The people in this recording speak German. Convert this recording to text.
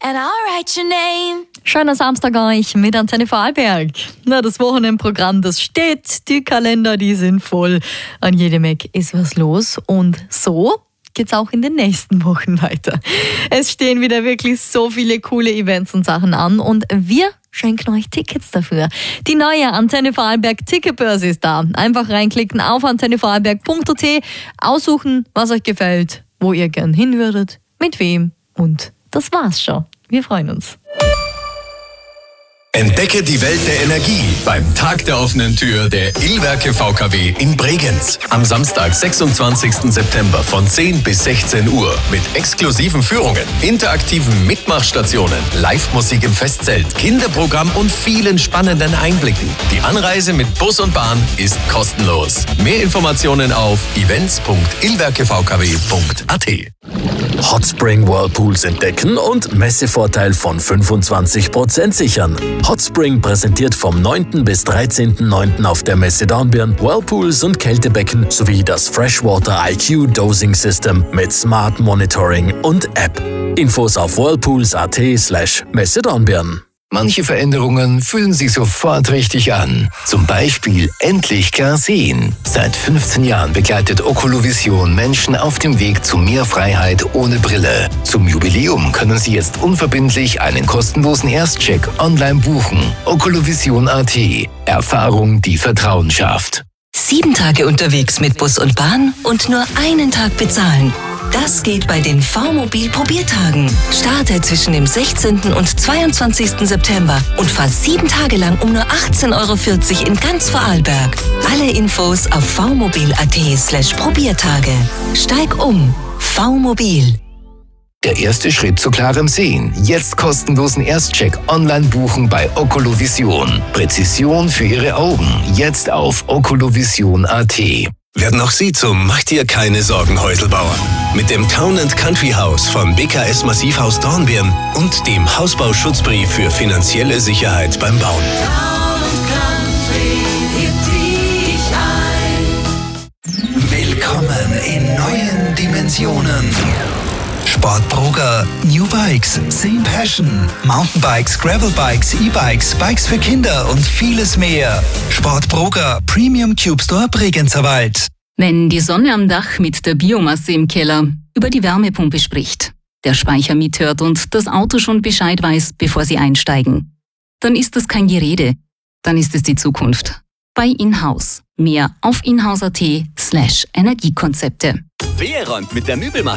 and I'll write your name. Schöner Samstag euch mit Antenne Vorarlberg. Na, das Wochenendprogramm, das steht. Die Kalender, die sind voll. An jedem Eck ist was los. Und so geht's auch in den nächsten Wochen weiter. Es stehen wieder wirklich so viele coole Events und Sachen an. Und wir schenken euch Tickets dafür. Die neue Antenne Vorarlberg Ticketbörse ist da. Einfach reinklicken auf antennevorarlberg.at, aussuchen, was euch gefällt, wo ihr gern hin würdet, mit wem. Und das war's schon. Wir freuen uns. Entdecke die Welt der Energie beim Tag der offenen Tür der Illwerke VKW in Bregenz. Am Samstag, 26. September von 10 bis 16 Uhr mit exklusiven Führungen, interaktiven Mitmachstationen, Live-Musik im Festzelt, Kinderprogramm und vielen spannenden Einblicken. Die Anreise mit Bus und Bahn ist kostenlos. Mehr Informationen auf events.illwerkevkw.at. Hotspring Whirlpools entdecken und Messevorteil von 25% sichern. Hotspring präsentiert vom 9. bis 13.09. auf der Messe Dornbirn Whirlpools und Kältebecken sowie das Freshwater IQ Dosing System mit Smart Monitoring und App. Infos auf whirlpools.at/Messe Dornbirn. Manche Veränderungen fühlen sich sofort richtig an. Zum Beispiel endlich klar sehen. Seit 15 Jahren begleitet Oculovision Menschen auf dem Weg zu mehr Freiheit ohne Brille. Zum Jubiläum können Sie jetzt unverbindlich einen kostenlosen Erstcheck online buchen. Oculovision.at. Erfahrung, die Vertrauen schafft. 7 Tage unterwegs mit Bus und Bahn und nur einen Tag bezahlen. Das geht bei den V-Mobil-Probiertagen. Starte zwischen dem 16. und 22. September und fahr 7 Tage lang um nur 18,40 € in ganz Vorarlberg. Alle Infos auf vmobil.at/Probiertage. Steig um. V-Mobil. Der erste Schritt zu klarem Sehen. Jetzt kostenlosen Erstcheck online buchen bei Oculovision. Präzision für Ihre Augen. Jetzt auf oculovision.at. Werden auch Sie zum Mach dir keine Sorgen Häuselbauer. Mit dem Town & Country Haus von BKS Massivhaus Dornbirn und dem Hausbauschutzbrief für finanzielle Sicherheit beim Bauen. Willkommen in neuen Dimensionen. Sportbroker, New Bikes, Same Passion, Mountainbikes, Gravelbikes, E-Bikes, Bikes für Kinder und vieles mehr. Sportbroker, Premium Cube Store Bregenzerwald. Wenn die Sonne am Dach mit der Biomasse im Keller über die Wärmepumpe spricht, der Speicher mithört und das Auto schon Bescheid weiß, bevor Sie einsteigen, dann ist das kein Gerede, dann ist es die Zukunft. Bei Inhouse. Mehr auf inhouse.at/Energiekonzepte. Wer räumt mit der Möbelmacher?